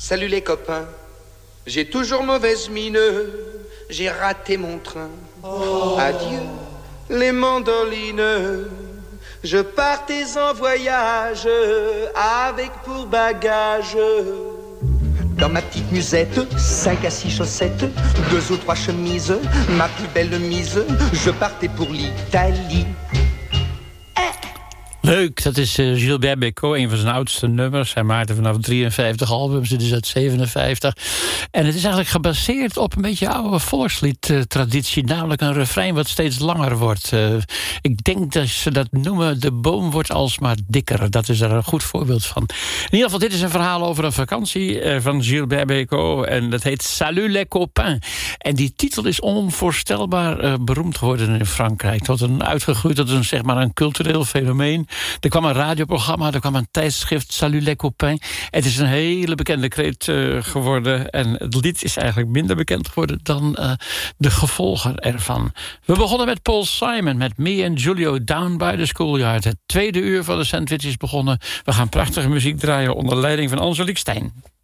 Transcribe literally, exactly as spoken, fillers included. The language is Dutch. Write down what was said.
Salut les copains, j'ai toujours mauvaise mine, j'ai raté mon train. Oh. Adieu les mandolines, je partais en voyage avec pour bagage. Dans ma petite musette, cinq à six chaussettes, deux ou trois chemises, ma plus belle mise, je partais pour l'Italie. Leuk, dat is uh, Gilbert Bécaud, een van zijn oudste nummers. Hij maakte vanaf drieënvijftig albums, dit is uit zevenenvijftig. En het is eigenlijk gebaseerd op een beetje oude volksliedtraditie, namelijk een refrein wat steeds langer wordt. Uh, ik denk dat ze dat noemen, de boom wordt alsmaar dikker. Dat is er een goed voorbeeld van. In ieder geval, dit is een verhaal over een vakantie uh, van Gilbert Bécaud. En dat heet Salut les copains. En die titel is onvoorstelbaar uh, beroemd geworden in Frankrijk. Tot een uitgegroeid tot een, zeg maar, een cultureel fenomeen. Er kwam een radioprogramma, er kwam een tijdschrift, Salut les copains. Het is een hele bekende kreet uh, geworden. En het lied is eigenlijk minder bekend geworden dan uh, de gevolgen ervan. We begonnen met Paul Simon, met Me and Julio Down by the Schoolyard. Het tweede uur van de Sandwich is begonnen. We gaan prachtige muziek draaien onder leiding van Angelique Stijn.